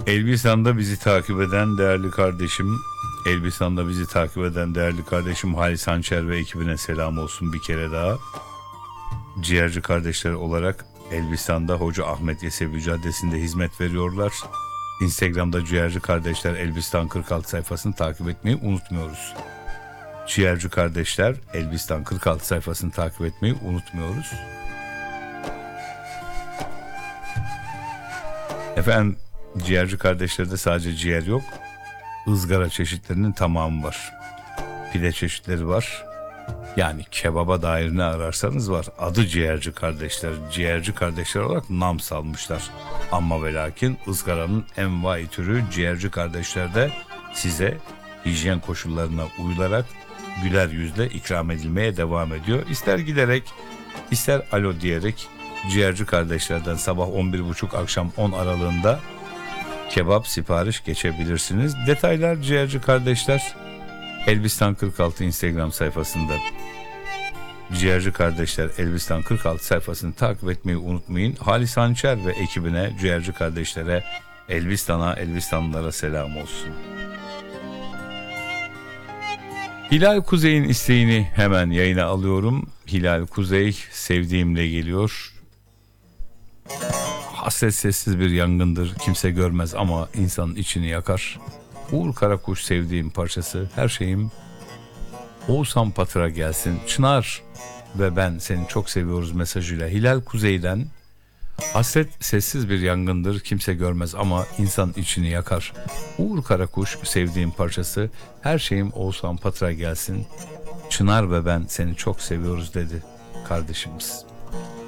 Elbistan'da bizi takip eden değerli kardeşim, Elbistan'da bizi takip eden değerli kardeşim Halis Hançer ve ekibine selam olsun bir kere daha. Ciğerci kardeşler olarak Elbistan'da Hoca Ahmet Yesevi Caddesi'nde hizmet veriyorlar. Instagram'da Ciğerci Kardeşler Elbistan 46 sayfasını takip etmeyi unutmuyoruz. Ciğerci Kardeşler Elbistan 46 sayfasını takip etmeyi unutmuyoruz. Efendim, Ciğerci Kardeşler'de sadece ciğer yok, ızgara çeşitlerinin tamamı var. Pide çeşitleri var. Yani kebaba dair ne ararsanız var. Adı Ciğerci Kardeşler. Ciğerci Kardeşler olarak nam salmışlar. Ama ve lakin ızgaranın envai türü Ciğerci Kardeşler'de size hijyen koşullarına uyularak güler yüzle ikram edilmeye devam ediyor. İster giderek, ister alo diyerek Ciğerci Kardeşler'den sabah 11.30 akşam 10 aralığında kebap sipariş geçebilirsiniz. Detaylar Ciğerci Kardeşler Elbistan 46 Instagram sayfasında. Ciğerci Kardeşler Elbistan 46 sayfasını takip etmeyi unutmayın. Halis Hançer ve ekibine, Ciğerci Kardeşlere, Elbistanlılara selam olsun. Hilal Kuzey'in isteğini hemen yayına alıyorum. Hilal Kuzey sevdiğimle geliyor. Hasret sessiz bir yangındır, kimse görmez ama insanın içini yakar. Uğur Karakuş sevdiğim parçası, her şeyim Oğuzhan Patır'a gelsin. Çınar ve ben seni çok seviyoruz mesajıyla Hilal Kuzey'den. Hasret sessiz bir yangındır, kimse görmez ama insan içini yakar. Uğur Karakuş sevdiğim parçası, her şeyim Oğuzhan Patır'a gelsin. Çınar ve ben seni çok seviyoruz dedi kardeşimiz.